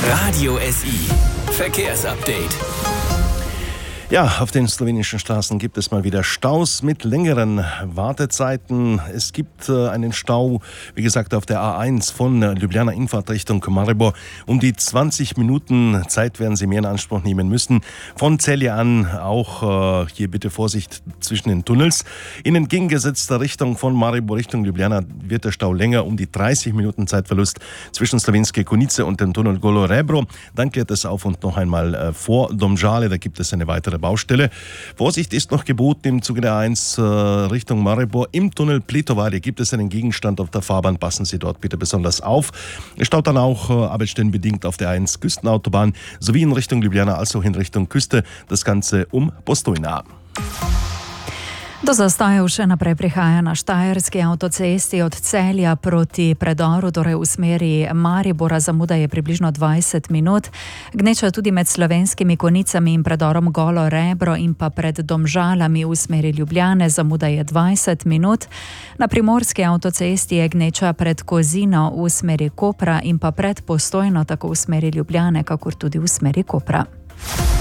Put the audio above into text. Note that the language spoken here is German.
Radio SI Verkehrsupdate. Ja, auf den slowenischen Straßen gibt es mal wieder Staus mit längeren Wartezeiten. Es gibt einen Stau, wie gesagt, auf der A1 von Ljubljana Infahrt Richtung Maribor. Um die 20 Minuten Zeit werden Sie mehr in Anspruch nehmen müssen. Von Celje an auch hier bitte Vorsicht zwischen den Tunnels. In entgegengesetzter Richtung von Maribor Richtung Ljubljana wird der Stau länger, um die 30 Minuten Zeitverlust zwischen Slovenske Konjice und dem Tunnel Golo Rebro. Dann kehrt es auf und noch einmal vor Domžale, da gibt es eine weitere Baustelle. Vorsicht ist noch geboten im Zuge der A1 Richtung Maribor. Im Tunnel Pletovare gibt es einen Gegenstand auf der Fahrbahn. Passen Sie dort bitte besonders auf. Es staut dann auch arbeitsstellenbedingt auf der A1 Küstenautobahn sowie in Richtung Ljubljana als auch in Richtung Küste. Das Ganze um Postojna. Do zastojev še naprej prihaja na Štajerski avtocesti od Celja proti predoru, torej v smeri Maribora. Zamuda je približno 20 minut. Gneča tudi med Slovenskimi Konjicami in predorom Golo Rebro in pa pred Domžalami v smeri Ljubljane. Zamuda je 20 minut. Na Primorski avtocesti je gneča pred Kozino v smeri Kopra in pa pred Postojno, tako v smeri Ljubljane, kakor tudi v smeri Kopra.